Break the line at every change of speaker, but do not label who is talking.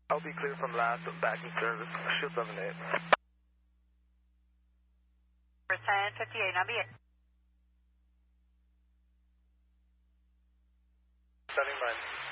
I'll be clear from last backing service. Shield 78.
For 1058, now be it.
Standing by.